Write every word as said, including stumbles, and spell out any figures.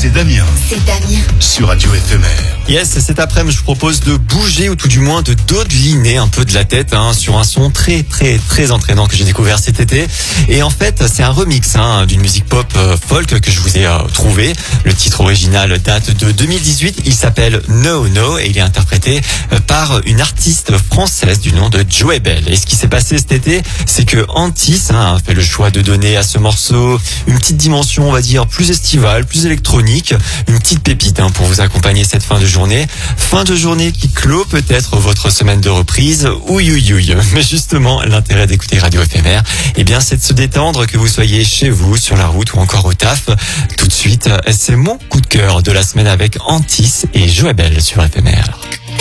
c'est Damien. C'est Damien. Sur Radio Éphémère. Yes, cet après-midi, je vous propose de bouger ou tout du moins de dodeliner un peu de la tête hein, sur un son très très très entraînant que j'ai découvert cet été. Et en fait, c'est un remix hein, d'une musique pop euh, folk que je vous ai euh, trouvé. Le titre original date de deux mille dix-huit. Il s'appelle No No et il est interprété euh, par une artiste française du nom de Joey Bell. Et ce qui s'est passé cet été, c'est que Antis hein, a fait le choix de donner à ce morceau une petite dimension, on va dire, plus estivale, plus électronique, une petite pépite hein, pour vous accompagner cette fin de journée. Fin de journée qui clôt peut-être votre semaine de reprise. Ouïe, ouïe, ouïe. Mais justement, l'intérêt d'écouter Radio Éphémère, eh bien, c'est de se détendre, que vous soyez chez vous, sur la route ou encore au taf. Tout de suite, c'est mon coup de cœur de la semaine avec Antis et Joey Bell sur Éphémère.